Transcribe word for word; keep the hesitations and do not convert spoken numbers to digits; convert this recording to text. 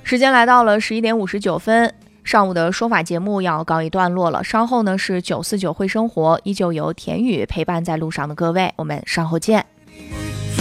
时间来到了十一点五十九分，上午的说法节目要告一段落了。稍后呢是九四九会生活，依旧由田宇陪伴在路上的各位，我们稍后见。